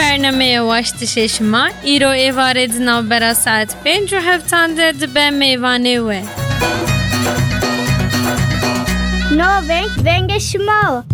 برنامه واشت ششما ایرو ایوارد ناو برا ساعت 5 و هفتانده دبه میوانه وه نو ونگ شما